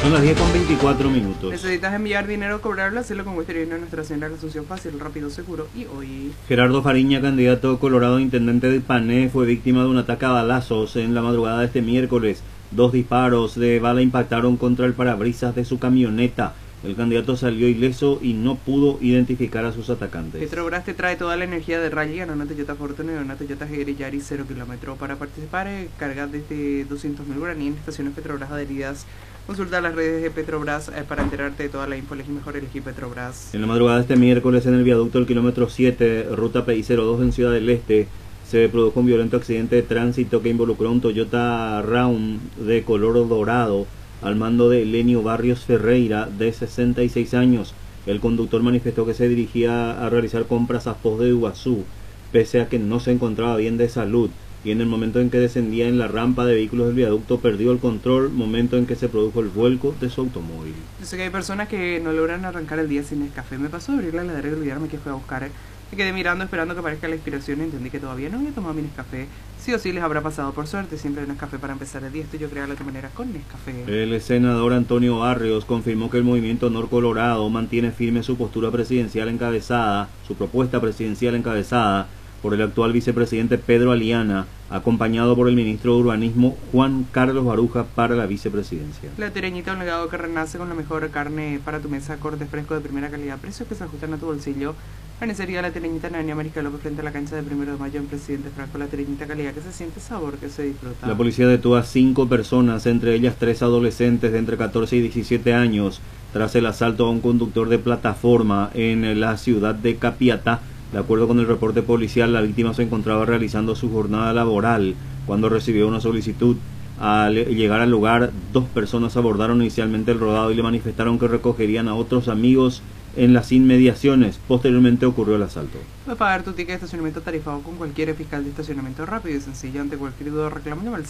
Son las 10:24. ¿Necesitas enviar dinero o cobrarlo? Hazlo con Western Union, Nuestra Señora de la Asunción, fácil, rápido, seguro. Y hoy... Gerardo Fariña, candidato colorado intendente de Ipané, fue víctima de un ataque a balazos en la madrugada de este miércoles. 2 disparos de bala impactaron contra el parabrisas de su camioneta. El candidato salió ileso y no pudo identificar a sus atacantes. Petrobras te trae toda la energía de Rally en una Toyota Fortuner y una Toyota Yaris 0 km. Para participar, carga desde 200.000 guaraní en estaciones Petrobras adheridas. Consulta las redes de Petrobras para enterarte de toda la info. Elegí mejor, elegí Petrobras. En la madrugada de este miércoles, en el viaducto del kilómetro 7, ruta PI02 en Ciudad del Este, se produjo un violento accidente de tránsito que involucró a un Toyota Round de color dorado al mando de Elenio Barrios Ferreira, de 66 años. El conductor manifestó que se dirigía a realizar compras a Foz de Iguazú, pese a que no se encontraba bien de salud, y en el momento en que descendía en la rampa de vehículos del viaducto perdió el control, momento en que se produjo el vuelco de su automóvil. Yo sé que hay personas que no logran arrancar el día sin Nescafé. Me pasó a abrir la heladera y olvidarme que fue a buscar. Me quedé mirando esperando que aparezca la inspiración y entendí que todavía no había tomado mi Nescafé. Sí o sí les habrá pasado, por suerte, siempre hay Nescafé para empezar el día. Esto yo creo de otra manera con Nescafé. El senador Antonio Barrios confirmó que el movimiento Honor Colorado mantiene firme su postura presidencial encabezada, su propuesta presidencial encabezada por el actual vicepresidente Pedro Aliana, acompañado por el ministro de Urbanismo Juan Carlos Baruja para la vicepresidencia. La Tereñita, un legado que renace con la mejor carne para tu mesa, corte fresco de primera calidad, precios que se ajustan a tu bolsillo. Carnicería La Tereñita en Avenida Mariscal López frente a la cancha de 1 de mayo en Presidente Franco. La Tereñita, calidad que se siente, sabor que se disfruta. La policía detuvo a 5 personas, entre ellas 3 adolescentes de entre 14 y 17 años, tras el asalto a un conductor de plataforma en la ciudad de Capiatá. De acuerdo con el reporte policial, la víctima se encontraba realizando su jornada laboral cuando recibió una solicitud. Al llegar al lugar, 2 personas abordaron inicialmente el rodado y le manifestaron que recogerían a otros amigos en las inmediaciones. Posteriormente ocurrió el asalto. Puedes pagar tu ticket de estacionamiento tarifado con cualquier fiscal de estacionamiento rápido y sencillo. Ante cualquier duda o reclamo, llama al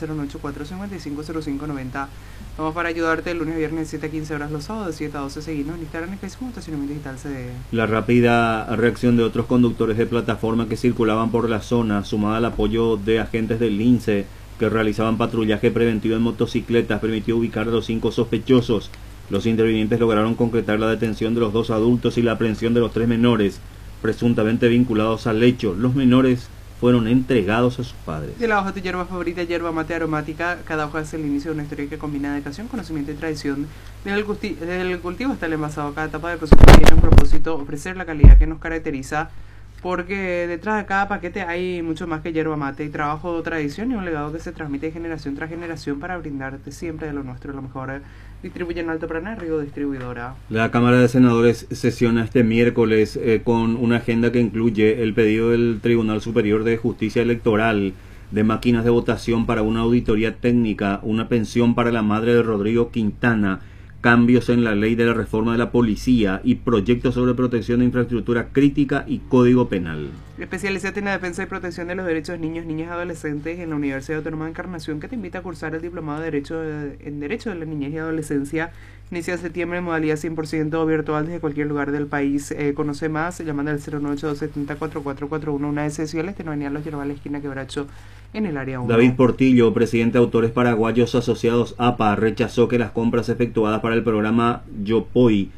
094-550590. Vamos para ayudarte el lunes a viernes de 7 a 15 horas, los sábados de 7 a 12. Seguirnos en Instagram y Facebook, Estacionamiento Digital CDE. La rápida reacción de otros conductores de plataforma que circulaban por la zona, sumada al apoyo de agentes del LINCE que realizaban patrullaje preventivo en motocicletas, permitió ubicar a los 5 sospechosos. Los intervinientes lograron concretar la detención de los 2 adultos y la aprehensión de los 3 menores, presuntamente vinculados al hecho. Los menores fueron entregados a sus padres. De la hoja tu hierba favorita, yerba mate aromática. Cada hoja es el inicio de una historia que combina dedicación, conocimiento y tradición. Desde el cultivo hasta el envasado, cada etapa del proceso tiene un propósito: ofrecer la calidad que nos caracteriza, porque detrás de cada paquete hay mucho más que yerba mate y trabajo, tradición y un legado que se transmite de generación tras generación para brindarte siempre de lo nuestro, lo mejor. Distribuye en Alto Paraná, Río Distribuidora. La Cámara de Senadores sesiona este miércoles con una agenda que incluye el pedido del Tribunal Superior de Justicia Electoral de máquinas de votación para una auditoría técnica, una pensión para la madre de Rodrigo Quintana, cambios en la ley de la reforma de la policía y proyectos sobre protección de infraestructura crítica y código penal. Especialízate en la defensa y protección de los derechos de niños, niñas y adolescentes en la Universidad Autónoma de Encarnación, que te invita a cursar el diplomado de Derecho de la Niñez y Adolescencia. Inicia en septiembre en modalidad 100% virtual desde cualquier lugar del país. Conoce más llamando al 098-270-4441, una de Sesiones, en Avenida Los Yerbales, esquina Quebracho, en el área 1. David Portillo, presidente de Autores Paraguayos Asociados APA, rechazó que las compras efectuadas para el programa Yopoi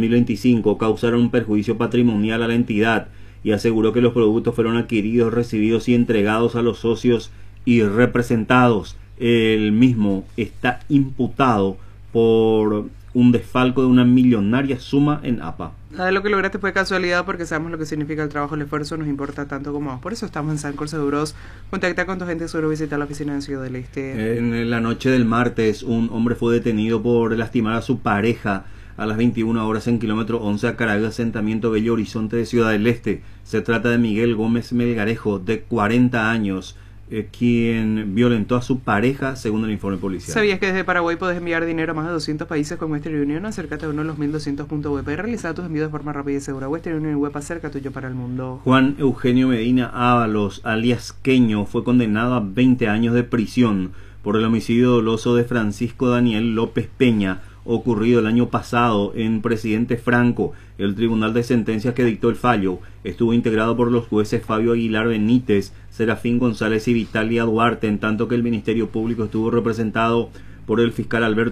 2025 causaron un perjuicio patrimonial a la entidad y aseguró que los productos fueron adquiridos, recibidos y entregados a los socios y representados. El mismo está imputado por un desfalco de una millonaria suma en APA. Nada de lo que lograste fue casualidad, porque sabemos lo que significa el trabajo, el esfuerzo, nos importa tanto como vos. Por eso estamos en Sancor Seguros. Contacta con tu agente de seguro, visita la oficina en Ciudad del Este. En la noche del martes, un hombre fue detenido por lastimar a su pareja a las 21 horas en kilómetro 11 a Caracas, asentamiento Bello Horizonte de Ciudad del Este. Se trata de Miguel Gómez Melgarejo, de 40 años, quien violentó a su pareja, según el informe policial. ¿Sabías que desde Paraguay puedes enviar dinero a más de 200 países con Western Union? Acércate a uno de los 1200 puntos web y realiza tus envíos de forma rápida y segura. Western Union Web, acerca tuyo para el mundo. Juan Eugenio Medina Ábalos, alias Queño, fue condenado a 20 años de prisión por el homicidio doloso de Francisco Daniel López Peña, ocurrido el año pasado en Presidente Franco. El tribunal de sentencias que dictó el fallo estuvo integrado por los jueces Fabio Aguilar Benítez, Serafín González y Vitalia Duarte, en tanto que el Ministerio Público estuvo representado por el fiscal Alberto